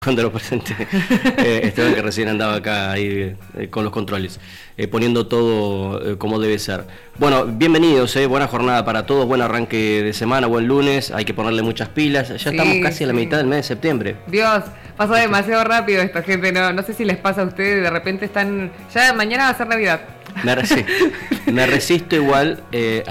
Cuando lo presente Esteban, que recién andaba acá ahí, con los controles, poniendo todo como debe ser. Bueno, bienvenidos, buena jornada para todos, buen arranque de semana, buen lunes, hay que ponerle muchas pilas, ya estamos casi a la mitad del mes de septiembre. Dios, pasa demasiado rápido esta gente, no sé si les pasa a ustedes, de repente están, ya mañana va a ser Navidad. Me resisto igual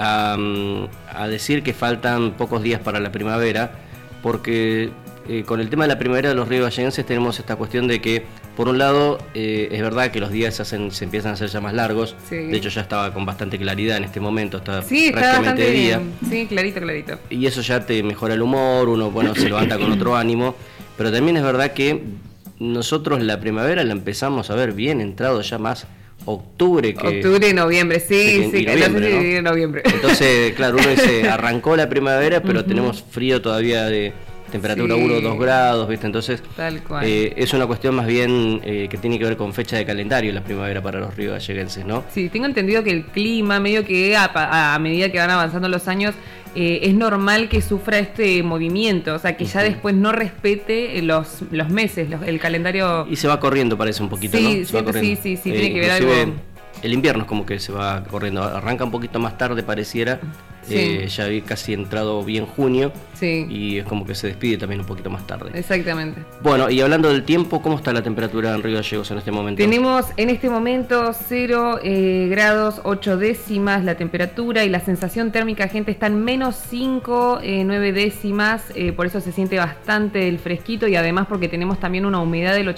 a decir que faltan pocos días para la primavera, porque con el tema de la primavera de los ribevallenses tenemos esta cuestión de que, por un lado, es verdad que los días se empiezan a hacer ya más largos. Sí. De hecho ya estaba con bastante claridad en este momento, está prácticamente de día. Sí, clarito. Y eso ya te mejora el humor, uno se levanta con otro ánimo, pero también es verdad que nosotros la primavera la empezamos a ver bien entrado ya más octubre, noviembre, noviembre. Entonces, claro, uno dice, arrancó la primavera, pero tenemos frío todavía de temperatura 1 o 2 grados, ¿viste? Entonces, tal cual. Es una cuestión más bien que tiene que ver con fecha de calendario la primavera para los ribevallenses, ¿no? Sí, tengo entendido que el clima, medio que a medida que van avanzando los años, es normal que sufra este movimiento, o sea, que ya después no respete los meses, el calendario. Y se va corriendo, parece un poquito, sí, ¿no? Sí, tiene que ver algo. El invierno es como que se va corriendo, arranca un poquito más tarde pareciera, ya vi casi entrado bien junio, y es como que se despide también un poquito más tarde. Exactamente. Bueno, y hablando del tiempo, ¿cómo está la temperatura en Río Gallegos en este momento? Tenemos en este momento 0 grados 8 décimas la temperatura, y la sensación térmica, gente, está en menos 5, 9 décimas, por eso se siente bastante el fresquito, y además porque tenemos también una humedad del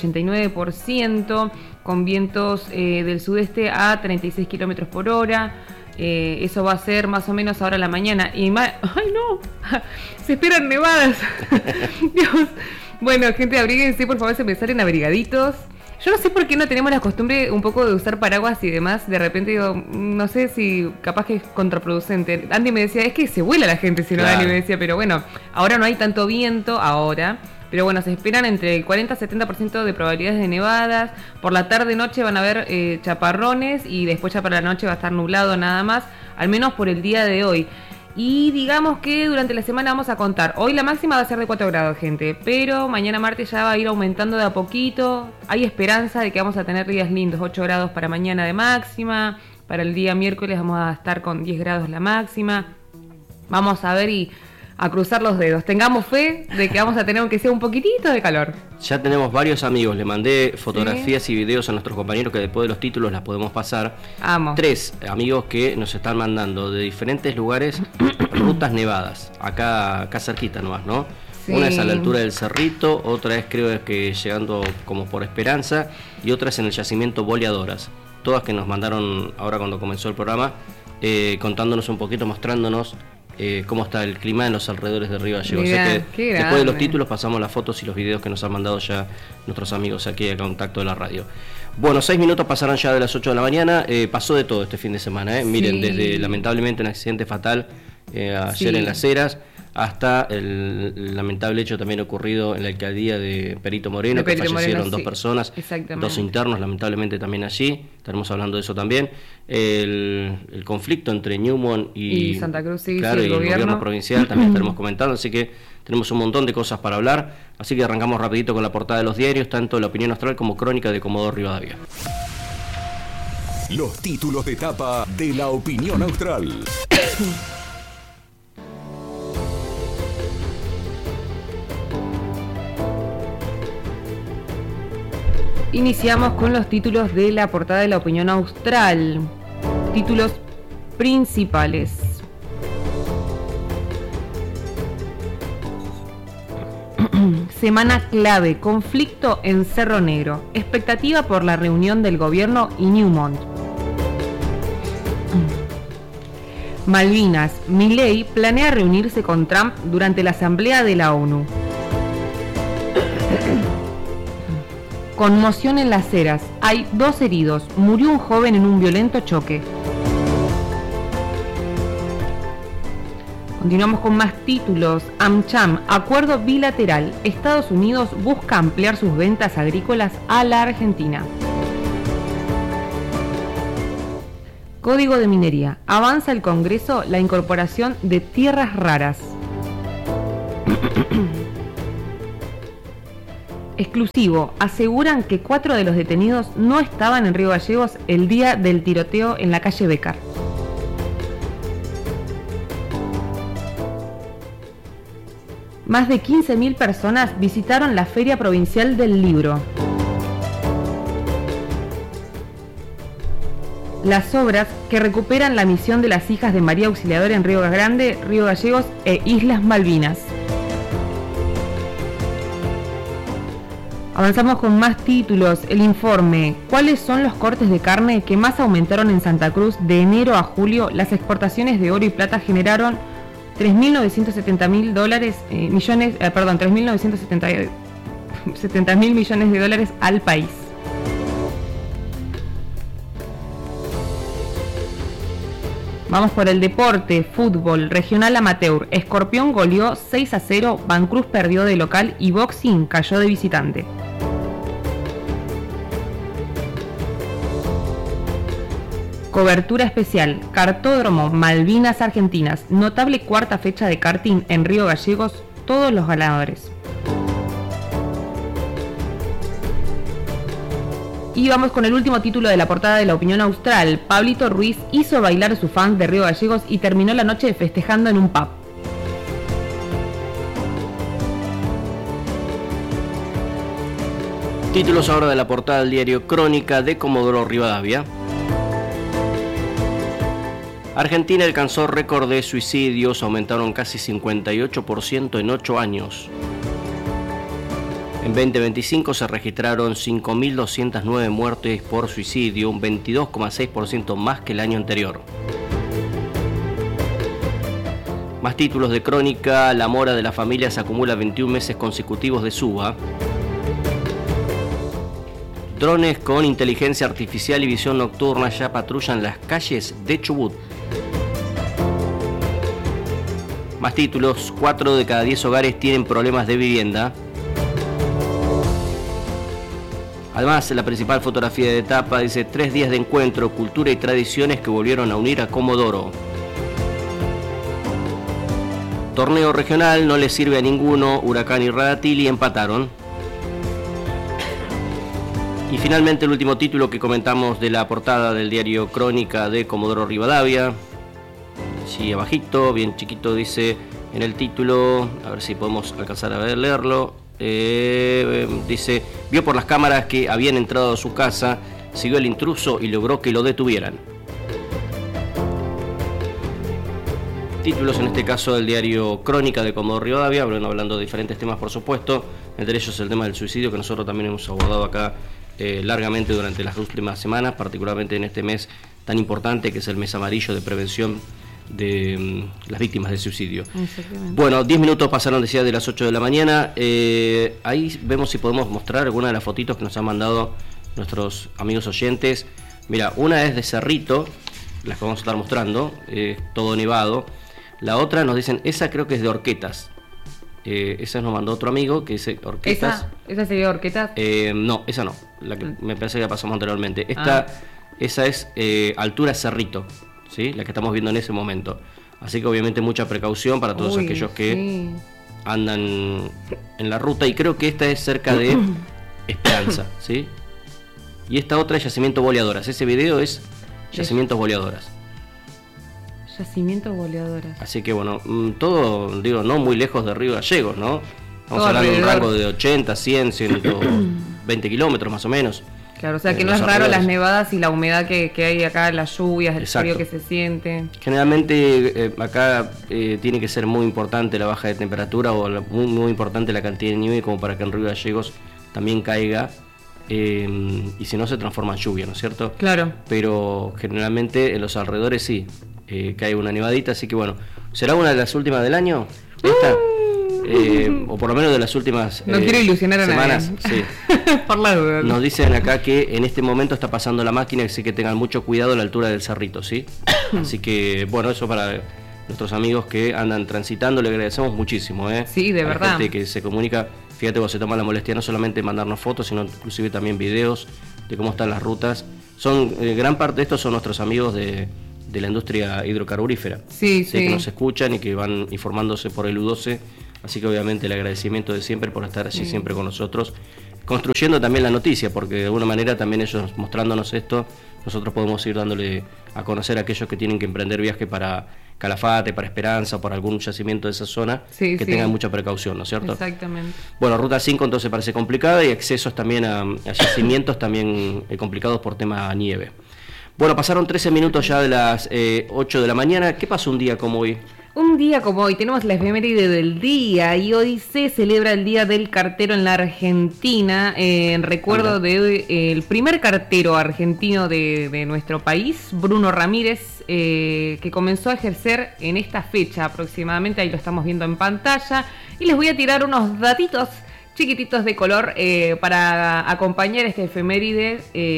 89%, con vientos del sudeste a 36 kilómetros por hora. Eso va a ser más o menos ahora a la mañana. ¡Ay, no! Se esperan nevadas. Dios. Bueno, gente, abríguense, por favor, se me salen abrigaditos. Yo no sé por qué no tenemos la costumbre un poco de usar paraguas y demás. De repente digo, no sé si capaz que es contraproducente. Andy me decía, es que se vuela la gente si no, claro. Andy me decía, pero bueno, ahora no hay tanto viento, ahora. Pero bueno, se esperan entre el 40 y 70% de probabilidades de nevadas. Por la tarde-noche van a haber chaparrones, y después ya para la noche va a estar nublado nada más, al menos por el día de hoy. Y digamos que durante la semana vamos a contar. Hoy la máxima va a ser de 4 grados, gente, pero mañana martes ya va a ir aumentando de a poquito. Hay esperanza de que vamos a tener días lindos, 8 grados para mañana de máxima. Para el día miércoles vamos a estar con 10 grados la máxima. Vamos a ver y a cruzar los dedos. Tengamos fe de que vamos a tener aunque sea un poquitito de calor. Ya tenemos varios amigos, le mandé fotografías y videos a nuestros compañeros que después de los títulos las podemos pasar. 3 amigos que nos están mandando de diferentes lugares rutas nevadas, acá cerquita nomás, ¿no? Sí. Una es a la altura del Cerrito, otra es creo que llegando como por Esperanza, y otra es en el yacimiento Boleadoras. Todas que nos mandaron ahora cuando comenzó el programa, contándonos un poquito, mostrándonos cómo está el clima en los alrededores de Río Gallegos. Así que después de los títulos pasamos las fotos y los videos que nos han mandado ya nuestros amigos aquí a Contacto de la Radio. Bueno, 6 minutos pasaron ya de las 8 de la mañana. Pasó de todo este fin de semana, ¿eh? Miren, desde lamentablemente un accidente fatal ayer en Las Heras, hasta el lamentable hecho también ocurrido en la alcaldía de Perito Moreno, que fallecieron 2 personas, 2 internos lamentablemente también allí. Estaremos hablando de eso también. El conflicto entre Newmont y Santa Cruz, claro, y el gobierno provincial también estaremos comentando, así que tenemos un montón de cosas para hablar, así que arrancamos rapidito con la portada de los diarios, tanto La Opinión Austral como Crónica de Comodoro Rivadavia. Los títulos de tapa de La Opinión Austral. Iniciamos con los títulos de la portada de La Opinión Austral. Títulos principales. Semana clave, conflicto en Cerro Negro. Expectativa por la reunión del gobierno y Newmont. Malvinas. Milei planea reunirse con Trump durante la asamblea de la ONU. Conmoción en Las Heras. Hay 2 heridos. Murió un joven en un violento choque. Continuamos con más títulos. AmCham. Acuerdo bilateral. Estados Unidos busca ampliar sus ventas agrícolas a la Argentina. Código de Minería. Avanza el Congreso la incorporación de tierras raras. Exclusivo. Aseguran que 4 de los detenidos no estaban en Río Gallegos el día del tiroteo en la calle Becar. Más de 15.000 personas visitaron la Feria Provincial del Libro. Las obras que recuperan la misión de las hijas de María Auxiliadora en Río Grande, Río Gallegos e Islas Malvinas. Avanzamos con más títulos. El informe. ¿Cuáles son los cortes de carne que más aumentaron en Santa Cruz de enero a julio? Las exportaciones de oro y plata generaron 3.970 mil millones de dólares al país. Vamos por el deporte, fútbol, regional amateur. Escorpión goleó 6-0, Bancruz perdió de local y Boxing cayó de visitante. Cobertura especial, Kartódromo Malvinas Argentinas, notable cuarta fecha de karting en Río Gallegos, todos los ganadores. Y vamos con el último título de la portada de La Opinión Austral. Pablito Ruiz hizo bailar a sus fans de Río Gallegos y terminó la noche festejando en un pub. Títulos ahora de la portada del diario Crónica de Comodoro Rivadavia. Argentina alcanzó récord de suicidios, aumentaron casi 58% en 8 años. En 2025 se registraron 5.209 muertes por suicidio, un 22,6% más que el año anterior. Más títulos de Crónica. La mora de la familia se acumula 21 meses consecutivos de suba. Drones con inteligencia artificial y visión nocturna ya patrullan las calles de Chubut. Más títulos. 4 de cada 10 hogares tienen problemas de vivienda. Además, la principal fotografía de etapa dice 3 días de encuentro, cultura y tradiciones que volvieron a unir a Comodoro. Torneo regional no le sirve a ninguno, Huracán y Radatili empataron. Y finalmente el último título que comentamos de la portada del diario Crónica de Comodoro Rivadavia. Sí, abajito, bien chiquito dice en el título, a ver si podemos alcanzar a leerlo. Dice, vio por las cámaras que habían entrado a su casa, siguió el intruso y logró que lo detuvieran. Títulos en este caso del diario Crónica de Comodoro Rivadavia, hablando de diferentes temas por supuesto, entre ellos el tema del suicidio que nosotros también hemos abordado acá largamente durante las últimas semanas, particularmente en este mes tan importante que es el mes amarillo de prevención de las víctimas de suicidio. Bueno, 10 minutos pasaron, decía, de las 8 de la mañana. Ahí vemos si podemos mostrar alguna de las fotitos que nos han mandado nuestros amigos oyentes. Mira, una es de Cerrito, las que vamos a estar mostrando, todo nevado. La otra nos dicen, esa creo que es de Horquetas. Esa nos mandó otro amigo que dice Horquetas. ¿Esa sería Horquetas? No, esa no, la que me parece que ya pasamos anteriormente. Esa es altura Cerrito, ¿sí? La que estamos viendo en ese momento. Así que obviamente mucha precaución para todos aquellos que andan en la ruta. Y creo que esta es cerca de Esperanza, ¿sí? Y esta otra es Yacimiento Boleadoras. Ese video es Yacimientos Boleadoras. Yacimientos Boleadoras. Así que bueno, todo, digo, no muy lejos de Río Gallegos, ¿no? Estamos hablando de un rango de 80, 100, 120 kilómetros más o menos. Claro, o sea que no es raro las nevadas y la humedad que hay acá, las lluvias, el frío que se siente. Generalmente acá tiene que ser muy importante la baja de temperatura o muy importante la cantidad de nieve como para que en Río Gallegos también caiga y si no se transforma en lluvia, ¿no es cierto? Claro. Pero generalmente en los alrededores sí, cae una nevadita, así que bueno, ¿será una de las últimas del año? ¿Esta? O por lo menos de las últimas no quiero ilusionar a semanas. Nadie. Sí. Por la duda. Nos dicen acá que en este momento está pasando la máquina, así que tengan mucho cuidado a la altura del cerrito, ¿sí? Así que bueno, eso para nuestros amigos que andan transitando, le agradecemos muchísimo, Sí, de verdad. La gente que se comunica, fíjate vos, se toma la molestia no solamente de mandarnos fotos, sino inclusive también videos de cómo están las rutas. Son gran parte de estos son nuestros amigos de la industria hidrocarburífera. Sí. Que nos escuchan y que van informándose por el U12. Así que obviamente el agradecimiento de siempre por estar allí siempre con nosotros construyendo también la noticia, porque de alguna manera también ellos mostrándonos esto, nosotros podemos ir dándole a conocer a aquellos que tienen que emprender viaje para Calafate, para Esperanza o para algún yacimiento de esa zona, que tengan mucha precaución, ¿no es cierto? Exactamente. Bueno, Ruta 5 entonces parece complicada y accesos también a yacimientos también complicados por tema nieve. Bueno, pasaron 13 minutos ya de las 8 de la mañana. ¿Qué pasó un día como hoy? Un día como hoy tenemos la efeméride del día y hoy se celebra el Día del Cartero en la Argentina en recuerdo del primer cartero argentino de nuestro país, Bruno Ramírez, que comenzó a ejercer en esta fecha aproximadamente, ahí lo estamos viendo en pantalla, y les voy a tirar unos datitos chiquititos de color para acompañar esta efeméride.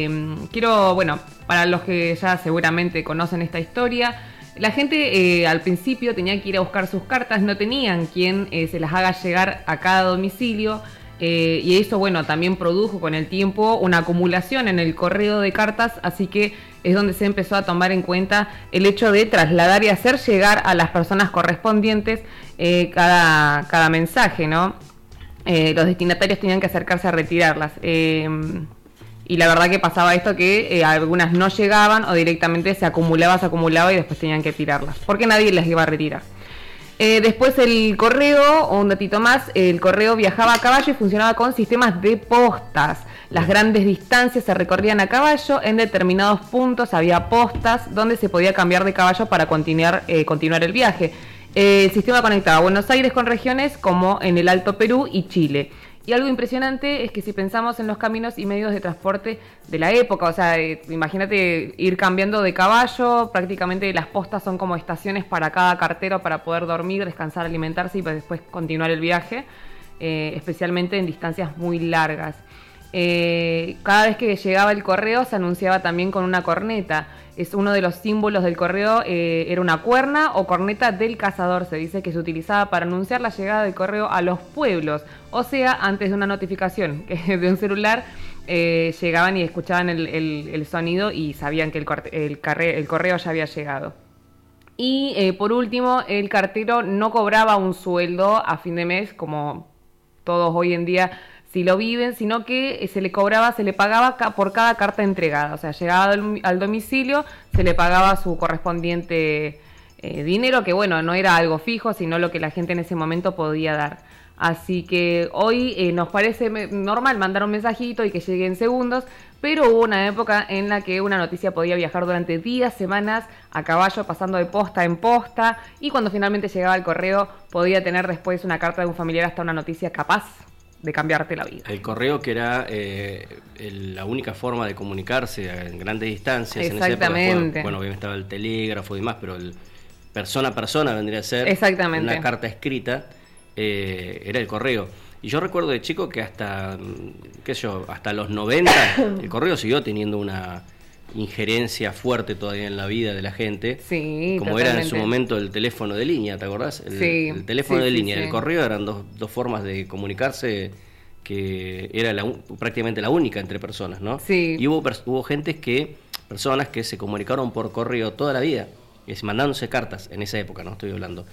Para los que ya seguramente conocen esta historia, la gente al principio tenía que ir a buscar sus cartas, no tenían quien se las haga llegar a cada domicilio, y eso también produjo con el tiempo una acumulación en el correo de cartas, así que es donde se empezó a tomar en cuenta el hecho de trasladar y hacer llegar a las personas correspondientes cada mensaje, ¿no? Los destinatarios tenían que acercarse a retirarlas. Y la verdad que pasaba esto que algunas no llegaban o directamente se acumulaba y después tenían que tirarlas, porque nadie las iba a retirar. Después el correo, un datito más, el correo viajaba a caballo y funcionaba con sistemas de postas. Las grandes distancias se recorrían a caballo, en determinados puntos había postas donde se podía cambiar de caballo para continuar el viaje. El sistema conectaba Buenos Aires con regiones como en el Alto Perú y Chile. Y algo impresionante es que si pensamos en los caminos y medios de transporte de la época, o sea, imagínate ir cambiando de caballo, prácticamente las postas son como estaciones para cada cartero para poder dormir, descansar, alimentarse y después continuar el viaje, especialmente en distancias muy largas. Cada vez que llegaba el correo se anunciaba también con una corneta. Es uno de los símbolos del correo, era una cuerna o corneta del cazador. Se dice que se utilizaba para anunciar la llegada del correo a los pueblos. O sea, antes de una notificación de un celular, llegaban y escuchaban el sonido y sabían que el correo ya había llegado. Y por último, el cartero no cobraba un sueldo a fin de mes, como todos hoy en día si lo viven, sino que se le pagaba por cada carta entregada. O sea, llegaba al domicilio, se le pagaba su correspondiente dinero, que no era algo fijo, sino lo que la gente en ese momento podía dar. Así que hoy nos parece normal mandar un mensajito y que llegue en segundos, pero hubo una época en la que una noticia podía viajar durante días, semanas, a caballo, pasando de posta en posta, y cuando finalmente llegaba el correo podía tener después una carta de un familiar hasta una noticia capaz de cambiarte la vida. El correo que era la única forma de comunicarse en grandes distancias. Exactamente. En esa época, obviamente estaba el telégrafo y demás, pero el persona a persona vendría a ser una carta escrita, era el correo. Y yo recuerdo de chico que hasta los 90 el correo siguió teniendo una injerencia fuerte todavía en la vida de la gente, sí, como totalmente. Era en su momento el teléfono de línea, ¿te acordás? El teléfono de línea y el correo eran dos formas de comunicarse que era prácticamente la única entre personas, ¿no? Sí. Y hubo personas que se comunicaron por correo toda la vida, mandándose cartas en esa época, ¿no? Estoy hablando.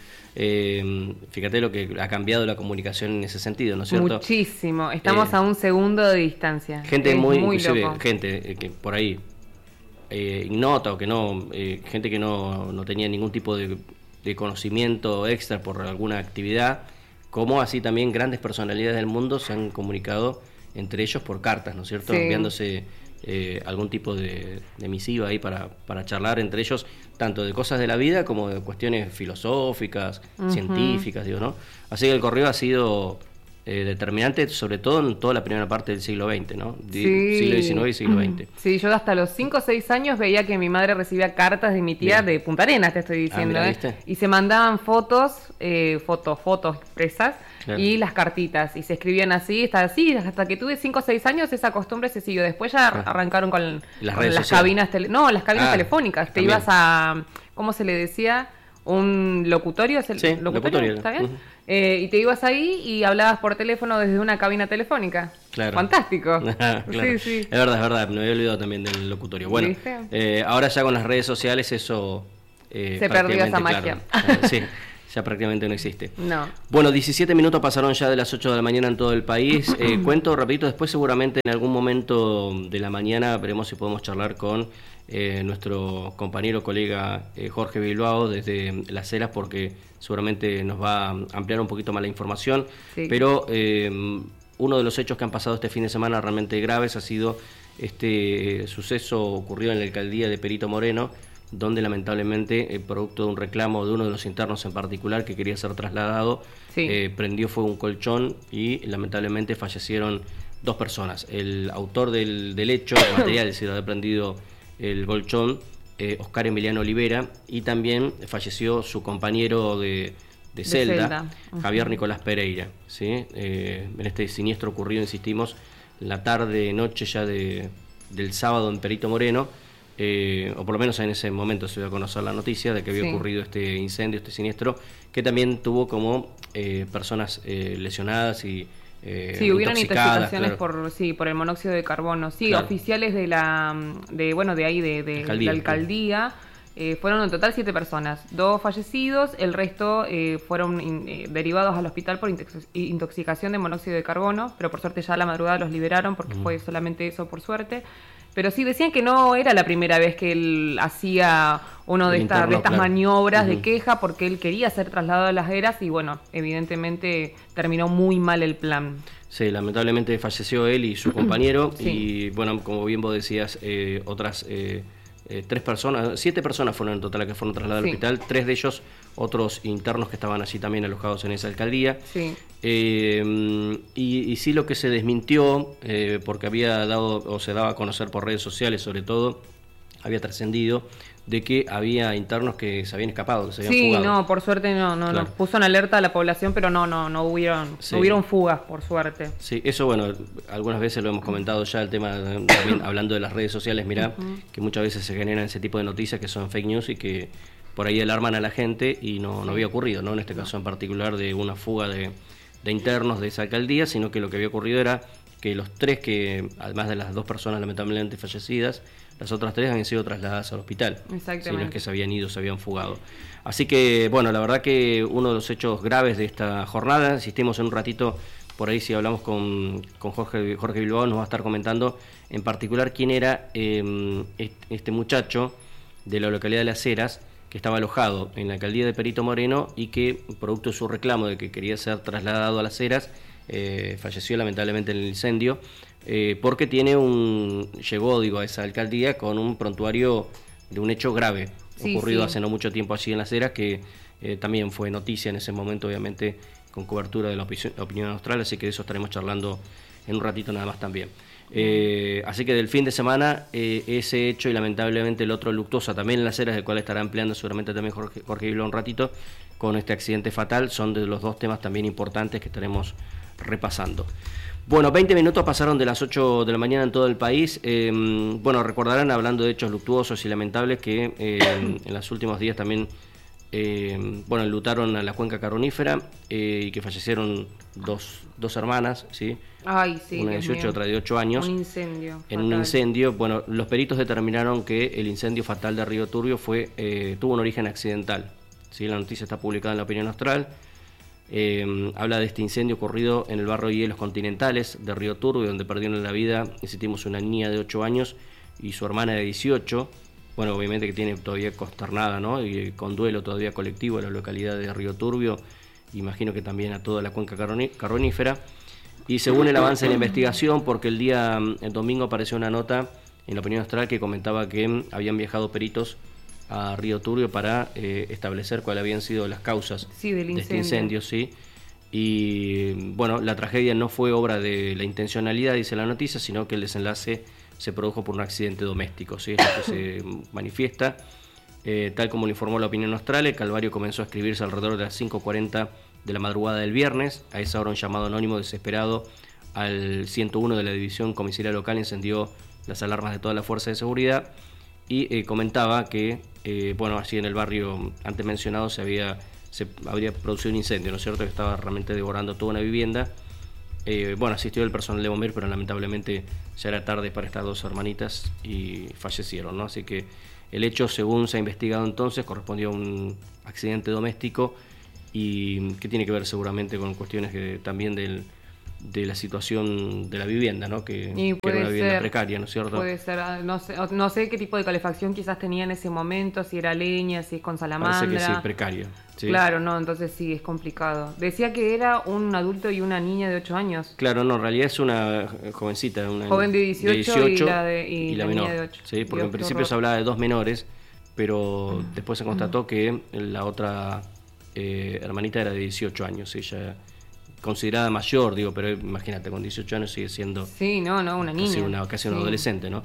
Fíjate lo que ha cambiado la comunicación en ese sentido, ¿no es cierto? Muchísimo. Estamos a un segundo de distancia. Gente muy loco. Gente que por ahí ignota o que no, gente que no tenía ningún tipo de conocimiento extra por alguna actividad, como así también grandes personalidades del mundo se han comunicado entre ellos por cartas, ¿no es cierto? Sí. Enviándose algún tipo de misiva ahí para charlar entre ellos, tanto de cosas de la vida como de cuestiones filosóficas, científicas, digo, ¿no? Así que el correo ha sido determinante, sobre todo en toda la primera parte del siglo XX, ¿no? Sí. Siglo XIX y siglo XX. Sí, yo hasta los 5 o 6 años veía que mi madre recibía cartas de mi tía de Punta Arenas, te estoy diciendo, mira, ¿viste? Y se mandaban fotos expresas, claro. Y las cartitas, y se escribían así, hasta que tuve 5 o 6 años esa costumbre se siguió. Después ya arrancaron con las cabinas telefónicas. Te ibas a, ¿cómo se le decía? Un locutorio, locutorio, ¿está bien? Y te ibas ahí y hablabas por teléfono desde una cabina telefónica. Claro. Fantástico. Claro. Sí. Es verdad, me había olvidado también del locutorio. Bueno, ahora ya con las redes sociales eso se perdió esa magia. Claro. ya prácticamente no existe. No. Bueno, 17 minutos pasaron ya de las 8 de la mañana en todo el país. Cuento rapidito, después seguramente en algún momento de la mañana veremos si podemos charlar con nuestro compañero, colega Jorge Bilbao desde Las Heras, porque seguramente nos va a ampliar un poquito más la información. Sí. Pero uno de los hechos que han pasado este fin de semana realmente graves ha sido este suceso ocurrido en la alcaldía de Perito Moreno, donde lamentablemente, producto de un reclamo de uno de los internos en particular que quería ser trasladado, prendió fuego un colchón y lamentablemente fallecieron 2 personas. El autor del hecho, el material, es decir, haber prendido el colchón, Oscar Emiliano Olivera, y también falleció su compañero de celda, Javier Nicolás Pereira, ¿sí? En este siniestro ocurrido, insistimos, la tarde-noche ya del sábado en Perito Moreno, o por lo menos en ese momento se dio a conocer la noticia de que había ocurrido este incendio, este siniestro, que también tuvo como personas lesionadas y hubieron intoxicaciones, claro, por el monóxido de carbono. Sí, claro. Oficiales de la alcaldía. Fueron en total 7 personas, 2 fallecidos, el resto fueron derivados al hospital por intoxicación de monóxido de carbono, pero por suerte ya a la madrugada los liberaron porque fue solamente eso, por suerte. Pero sí, decían que no era la primera vez que él hacía uno de estas claro, maniobras de queja, porque él quería ser trasladado a Las Heras y bueno, evidentemente terminó muy mal el plan. Sí, lamentablemente falleció él y su compañero y bueno, como bien vos decías, otras 7 personas fueron en total las que fueron trasladadas al hospital, 3 de ellos otros internos que estaban allí también alojados en esa alcaldía. Sí. Y sí, lo que se desmintió, porque había dado, o se daba a conocer por redes sociales sobre todo, había trascendido de que había internos que se habían escapado, que se habían fugado. Sí, no, por suerte no, claro, nos puso en alerta a la población, pero no hubieron fugas, por suerte. Sí, eso bueno, algunas veces lo hemos comentado ya, el tema también hablando de las redes sociales, mirá, que muchas veces se generan ese tipo de noticias que son fake news y que por ahí alarman a la gente y no había ocurrido, ¿no? En este caso en particular de una fuga de internos de esa alcaldía, sino que lo que había ocurrido era que los 3 que, además de las 2 personas lamentablemente fallecidas, las otras 3 habían sido trasladadas al hospital. Exactamente. Si no es que se habían ido, se habían fugado. Así que, bueno, la verdad que uno de los hechos graves de esta jornada, insistimos en un ratito, por ahí si hablamos con Jorge Bilbao, nos va a estar comentando en particular quién era este muchacho de la localidad de Las Heras, que estaba alojado en la alcaldía de Perito Moreno y que, producto de su reclamo de que quería ser trasladado a Las Heras, falleció lamentablemente en el incendio, porque llegó a esa alcaldía con un prontuario de un hecho grave ocurrido hace no mucho tiempo allí en Las Heras, que también fue noticia en ese momento, obviamente con cobertura de la opinión austral, así que de eso estaremos charlando en un ratito nada más también. Así que del fin de semana, ese hecho y lamentablemente el otro luctuosa también en Las Heras, del cual estará ampliando seguramente también Jorge Bilbao un ratito, con este accidente fatal, son de los 2 temas también importantes que estaremos repasando. Bueno, 20 minutos pasaron de las 8 de la mañana en todo el país. Bueno, recordarán, hablando de hechos luctuosos y lamentables, que en los últimos días también enlutaron a la cuenca carbonífera y que fallecieron dos hermanas, ¿sí? Ay, sí, una de 18 y otra de 8 años. Un incendio. En un incendio, bueno, los peritos determinaron que el incendio fatal de Río Turbio tuvo un origen accidental, ¿sí? La noticia está publicada en la Opinión Austral. Habla de este incendio ocurrido en el barrio Hielos Continentales de Río Turbio, donde perdieron la vida, insistimos, una niña de 8 años y su hermana de 18. Bueno, obviamente que tiene todavía consternada, ¿no? Y con duelo todavía colectivo a la localidad de Río Turbio, imagino que también a toda la cuenca carbonífera. Y según el avance de la investigación, porque el domingo apareció una nota en la Opinión Austral que comentaba que habían viajado peritos a Río Turbio para establecer cuáles habían sido las causas de este incendio, sí. Y bueno, la tragedia no fue obra de la intencionalidad, dice la noticia, sino que el desenlace se produjo por un accidente doméstico, ¿sí? Es lo que se manifiesta. Tal como lo informó la Opinión Austral, el calvario comenzó a escribirse alrededor de las 5:40 de la madrugada del viernes. A esa hora un llamado anónimo desesperado al 101 de la División Comisaría Local encendió las alarmas de toda la fuerza de seguridad y comentaba que, allí en el barrio antes mencionado se habría producido un incendio, ¿no es cierto?, que estaba realmente devorando toda una vivienda. Asistió el personal de bomberos, pero lamentablemente ya era tarde para estas 2 hermanitas y fallecieron, ¿no? Así que el hecho, según se ha investigado entonces, correspondió a un accidente doméstico y que tiene que ver seguramente con cuestiones que también de la situación de la vivienda, ¿no? Que era una vivienda precaria, ¿no es cierto? Puede ser, no sé qué tipo de calefacción quizás tenía en ese momento, si era leña, si es con salamandra. Parece que sí, precaria. Sí. Claro, no, entonces sí, es complicado. Decía que era un adulto y una niña de 8 años. Claro, no, en realidad es una jovencita. Una joven de 18 y la menor, niña de 8. Sí, porque en principio se hablaba de 2 menores, pero después se constató que la otra hermanita era de 18 años, ella considerada mayor, digo, pero imagínate, con 18 años sigue siendo... Sí, una niña. Casi una adolescente, ¿no?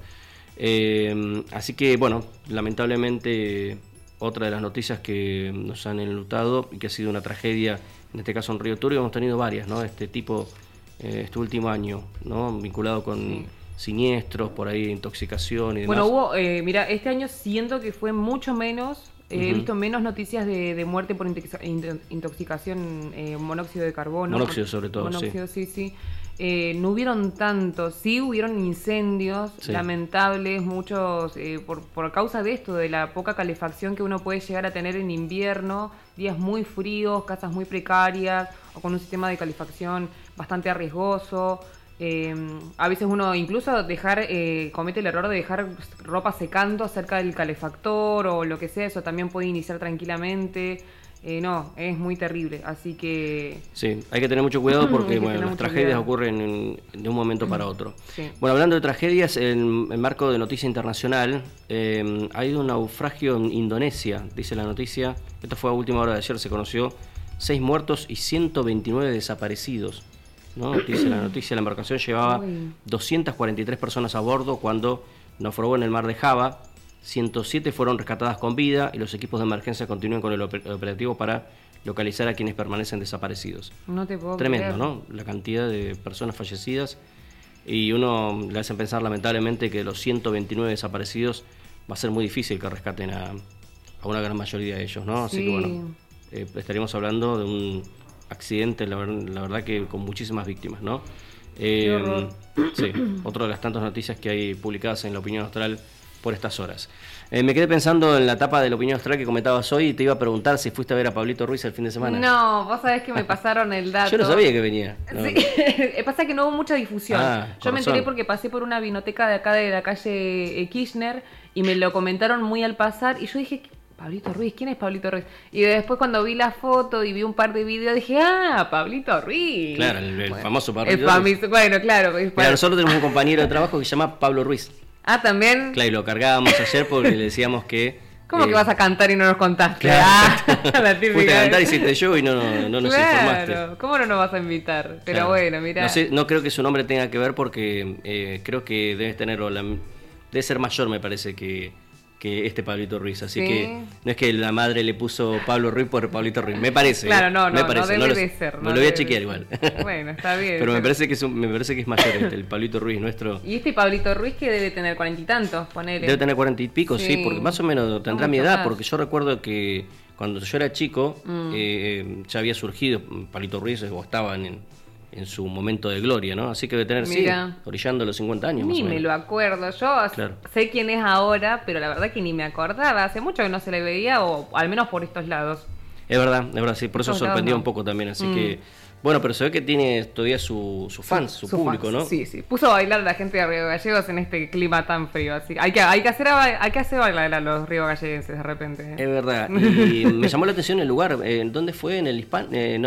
Así que, bueno, lamentablemente otra de las noticias que nos han enlutado y que ha sido una tragedia, en este caso en Río Turbio, hemos tenido varias, ¿no? Este este último año, ¿no? Vinculado con siniestros, por ahí, intoxicación y demás. Bueno, hubo, mira, este año siento que fue mucho menos... He visto menos noticias de muerte por intoxicación, monóxido de carbono. Monóxido sobre todo, monóxido, sí. No hubieron tantos, sí hubieron incendios lamentables, muchos, por causa de esto, de la poca calefacción que uno puede llegar a tener en invierno, días muy fríos, casas muy precarias, o con un sistema de calefacción bastante arriesgoso. A veces uno incluso comete el error de dejar ropa secando cerca del calefactor o lo que sea, eso también puede iniciar tranquilamente. No, es muy terrible, así que... Sí, hay que tener mucho cuidado porque las tragedias ocurren de un momento para otro. Sí. Bueno, hablando de tragedias, en marco de noticia internacional, ha habido un naufragio en Indonesia, dice la noticia. Esto fue a última hora de ayer, se conoció 6 muertos y 129 desaparecidos. ¿No? Dice la noticia, la embarcación llevaba 243 personas a bordo cuando naufragó en el mar de Java. 107 fueron rescatadas con vida y los equipos de emergencia continúan con el operativo para localizar a quienes permanecen desaparecidos. No te puedo Tremendo, creer. ¿no? La cantidad de personas fallecidas, y uno le hace pensar lamentablemente que los 129 desaparecidos va a ser muy difícil que rescaten a una gran mayoría de ellos, ¿no? Así que bueno, estaríamos hablando de un accidente, la verdad que con muchísimas víctimas, ¿no? Qué horror. Sí, otra de las tantas noticias que hay publicadas en La Opinión Austral por estas horas. Me quedé pensando en la etapa de La Opinión Austral que comentabas hoy y te iba a preguntar si fuiste a ver a Pablito Ruiz el fin de semana. No, vos sabés que me pasaron el dato. Yo no sabía que venía. No. Sí. Pasa que no hubo mucha difusión. Yo me enteré porque pasé por una vinoteca de acá de la calle Kirchner y me lo comentaron muy al pasar y yo dije... Pablito Ruiz, ¿quién es Pablito Ruiz? Y después cuando vi la foto y vi un par de videos dije, Pablito Ruiz. Claro, el famoso Pablito Ruiz. Bueno, claro. Mira, nosotros tenemos un compañero de trabajo que se llama Pablo Ruiz. Ah, ¿también? Claro, y lo cargábamos ayer porque le decíamos que... ¿Cómo que vas a cantar y no nos contaste? Claro. La típica. Fuiste a cantar, hiciste yo y no nos informaste. ¿Cómo no nos vas a invitar? Pero bueno, mirá. No creo que su nombre tenga que ver porque creo que debe ser mayor, me parece, que este Pablito Ruiz, así que no es que la madre le puso Pablo Ruiz por Pablito Ruiz, me parece. Claro, no debe de ser. No lo voy a chequear igual. Bueno, está bien. Pero me parece que es mayor el Pablito Ruiz nuestro. Y este Pablito Ruiz que debe tener 40 y tantos, ponele. Debe tener 40 y pico, sí, porque más o menos tendrá mi edad, porque yo recuerdo que cuando yo era chico ya había surgido Pablito Ruiz, o estaba en su momento de gloria, ¿no? Así que debe tener, orillando los 50 años. Ni me lo acuerdo. Yo sé quién es ahora, pero la verdad que ni me acordaba. Hace mucho que no se le veía, o al menos por estos lados. Es verdad, sí. Por eso sorprendió un poco también, así que... Bueno, pero se ve que tiene todavía su fans, su público, ¿no? Sí. Puso a bailar a la gente de Río Gallegos en este clima tan frío, así. Hay que hacer bailar a los río-galleguenses de repente. Es verdad. Y me llamó la atención el lugar. ¿Dónde fue? ¿En el Hispano? En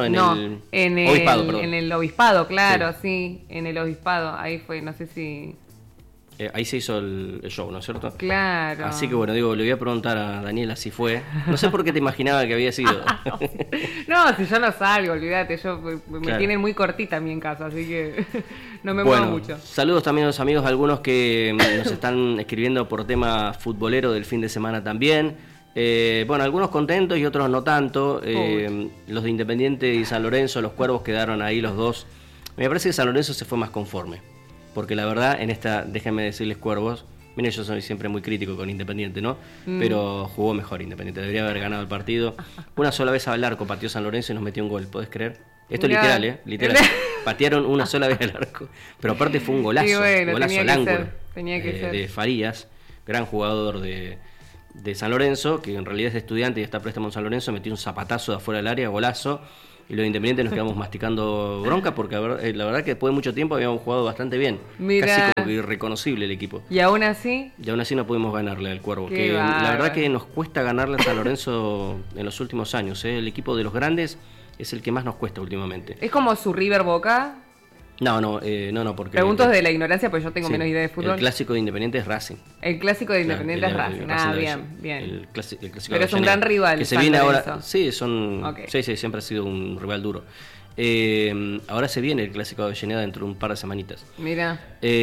el Obispado, perdón. En el Obispado, claro, sí. En el Obispado. Ahí fue, no sé si... ahí se hizo el show, ¿no es cierto? Claro. Así que bueno, le voy a preguntar a Daniela si fue. No sé por qué te imaginaba que había sido. No, si yo no salgo, olvídate, me tienen muy cortita a mí en casa, así que no me muevo mucho. Saludos también a los amigos, algunos que nos están escribiendo por tema futbolero del fin de semana también. Bueno, algunos contentos y otros no tanto. Los de Independiente y San Lorenzo, los Cuervos, quedaron ahí los dos. Me parece que San Lorenzo se fue más conforme. Porque la verdad, en esta, déjenme decirles, Cuervos, miren, yo soy siempre muy crítico con Independiente, ¿no? Pero jugó mejor Independiente, debería haber ganado el partido. Una sola vez al arco pateó San Lorenzo y nos metió un gol, ¿podés creer? Esto es literal. Patearon una sola vez al arco. Pero aparte fue un golazo, golazo al ángulo tenía que ser. De Farías, gran jugador de de San Lorenzo, que en realidad es de Estudiante y está préstamo en San Lorenzo, metió un zapatazo de afuera del área, golazo, y los Independientes nos quedamos masticando bronca porque la verdad que después de mucho tiempo habíamos jugado bastante bien. Mirá. Casi como que irreconocible el equipo. ¿Y aún así? Y aún así no pudimos ganarle al Cuervo. La verdad que nos cuesta ganarle a San Lorenzo en los últimos años. El equipo de los grandes es el que más nos cuesta últimamente. ¿Es como su River Boca? No, porque... Pregunto de la ignorancia, pues yo tengo menos idea de fútbol. El clásico de Independiente es Racing. El clásico de Independiente es Racing. Bien. El clásico pero es un gran rival. Que se viene ahora... Sí, siempre ha sido un rival duro. Ahora se viene el clásico de Avellaneda dentro de un par de semanitas. Mira.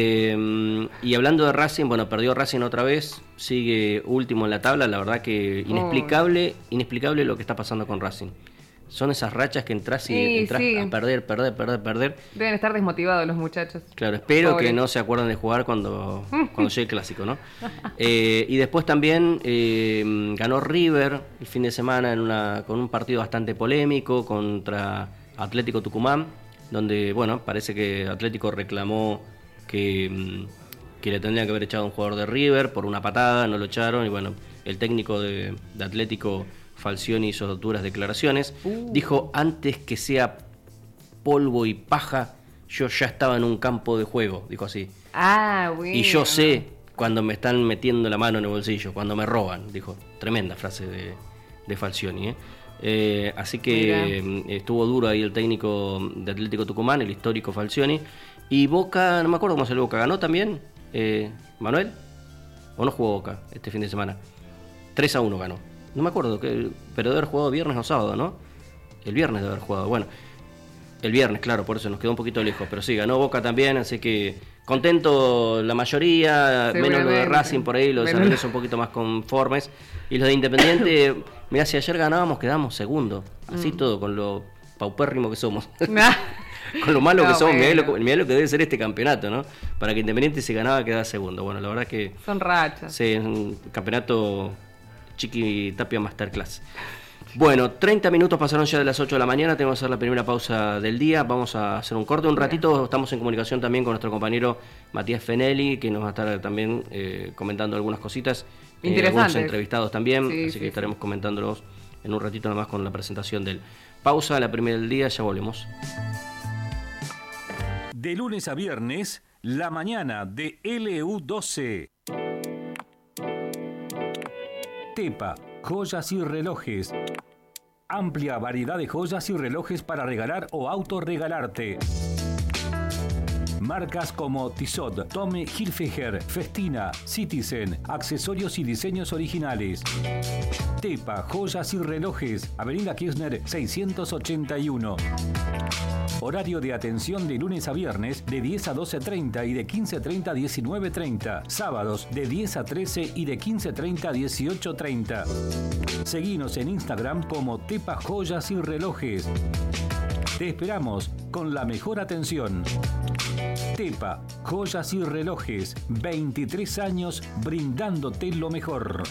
Y hablando de Racing, bueno, perdió Racing otra vez. Sigue último en la tabla. La verdad que inexplicable lo que está pasando con Racing. Son esas rachas que entras a perder. Deben estar desmotivados los muchachos. Claro, espero que no se acuerden de jugar cuando llegue el clásico, ¿no? Y después también ganó River el fin de semana con un partido bastante polémico contra Atlético Tucumán, donde, bueno, parece que Atlético reclamó que le tendrían que haber echado a un jugador de River por una patada, no lo echaron, y bueno, el técnico de Atlético... Falcioni hizo duras declaraciones. Dijo, antes que sea polvo y paja, yo ya estaba en un campo de juego, dijo así. Bueno. Y yo sé cuando me están metiendo la mano en el bolsillo, cuando me roban, dijo. Tremenda frase de Falcioni. Así que estuvo duro ahí el técnico de Atlético Tucumán, el histórico Falcioni. Y Boca, no me acuerdo cómo salió Boca, ¿ganó también? ¿Manuel? ¿O no jugó Boca este fin de semana? 3-1 ganó. No me acuerdo, pero debe haber jugado viernes o sábado, ¿no? El viernes debe haber jugado. Bueno, el viernes, claro, por eso nos quedó un poquito lejos. Pero sí, ganó Boca también, así que contento la mayoría, menos lo de Racing por ahí, los de San Lorenzo un poquito más conformes. Y los de Independiente, mirá, si ayer ganábamos, quedamos segundo. Así todo, con lo paupérrimo que somos. Con lo malo que somos, mirá lo que debe ser este campeonato, ¿no? Para que Independiente si ganaba quedaba segundo. Bueno, la verdad que... Son rachas. Sí, es un campeonato... Chiqui Tapia Masterclass. Bueno, 30 minutos pasaron ya de las 8 de la mañana. Tenemos que hacer la primera pausa del día. Vamos a hacer un corte un ratito. Estamos en comunicación también con nuestro compañero Matías Fenelli, que nos va a estar también comentando algunas cositas. Algunos entrevistados también. Así que estaremos comentándolos en un ratito nomás con la presentación del pausa, la primera del día. Ya volvemos. De lunes a viernes, la mañana de LU12. Tepa, joyas y relojes. Amplia variedad de joyas y relojes para regalar o autorregalarte. Marcas como Tissot, Tommy Hilfiger, Festina, Citizen, accesorios y diseños originales. Tepa, joyas y relojes, Avenida Kirchner 681. Horario de atención de lunes a viernes de 10 a 12:30 y de 15:30 a 19:30. Sábados de 10 a 13 y de 15:30 a 18:30. Seguinos en Instagram como Tepa Joyas y Relojes. Te esperamos con la mejor atención. Tepa, joyas y relojes, 23 años brindándote lo mejor.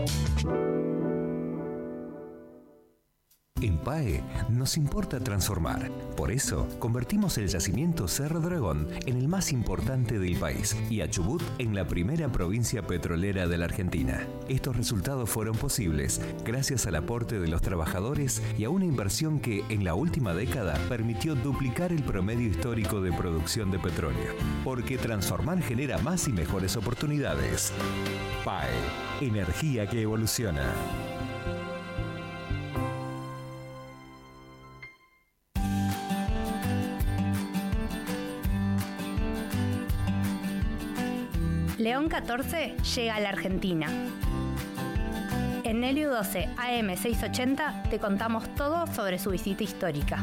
En PAE nos importa transformar. Por eso, convertimos el yacimiento Cerro Dragón en el más importante del país y a Chubut en la primera provincia petrolera de la Argentina. Estos resultados fueron posibles gracias al aporte de los trabajadores y a una inversión que, en la última década, permitió duplicar el promedio histórico de producción de petróleo. Porque transformar genera más y mejores oportunidades. PAE, energía que evoluciona. León 14 llega a la Argentina. En LU12 AM 680 te contamos todo sobre su visita histórica.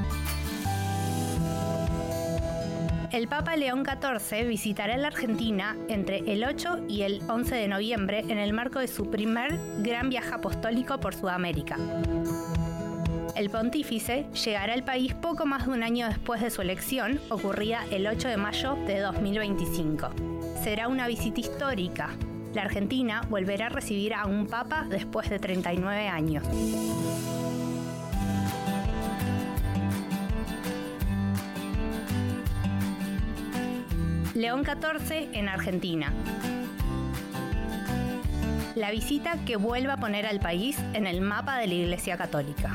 El Papa León XIV visitará la Argentina entre el 8 y el 11 de noviembre en el marco de su primer gran viaje apostólico por Sudamérica. El pontífice llegará al país poco más de un año después de su elección, ocurrida el 8 de mayo de 2025. Será una visita histórica. La Argentina volverá a recibir a un papa después de 39 años. León XIV en Argentina. La visita que vuelva a poner al país en el mapa de la Iglesia Católica.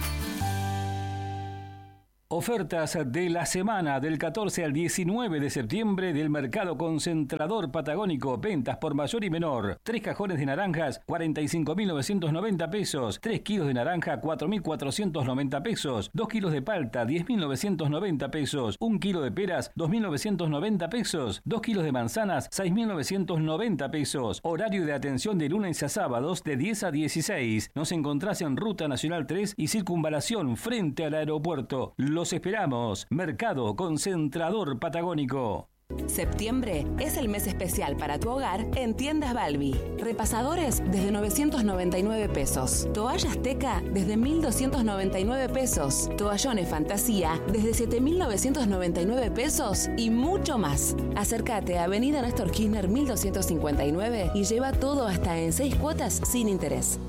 Ofertas de la semana del 14 al 19 de septiembre del Mercado Concentrador Patagónico. Ventas por mayor y menor. 3 cajones de naranjas, 45.990 pesos. 3 kilos de naranja, 4.490 pesos. 2 kilos de palta, 10.990 pesos. 1 kilo de peras, 2.990 pesos. 2 kilos de manzanas, 6.990 pesos. Horario de atención de lunes a sábados de 10 a 16. Nos encontrás en Ruta Nacional 3 y Circunvalación frente al aeropuerto. Los esperamos. Mercado Concentrador Patagónico. Septiembre es el mes especial para tu hogar en Tiendas Balbi. Repasadores desde 999 pesos. Toallas Teca desde 1.299 pesos. Toallones Fantasía desde 7.999 pesos y mucho más. Acércate a Avenida Néstor Kirchner 1259 y lleva todo hasta en 6 cuotas sin interés.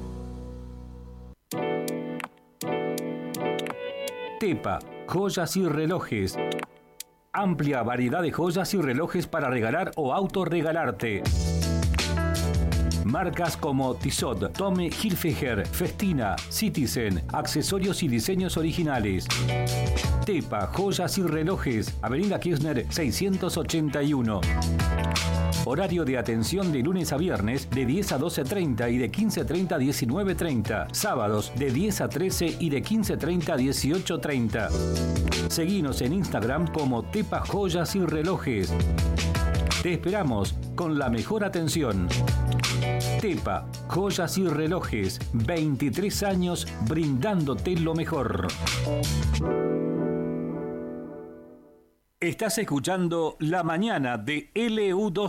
Tepa, joyas y relojes. Amplia variedad de joyas y relojes para regalar o autorregalarte. Marcas como Tissot, Tommy Hilfiger, Festina, Citizen, accesorios y diseños originales. Tepa, joyas y relojes, Avenida Kirchner 681. Horario de atención de lunes a viernes de 10 a 12:30 y de 15:30 a 19:30. Sábados de 10 a 13 y de 15:30 a 18:30. Seguinos en Instagram como Tepa Joyas y Relojes. Te esperamos con la mejor atención. Tepa, joyas y relojes, 23 años brindándote lo mejor. Estás escuchando La Mañana de LU12.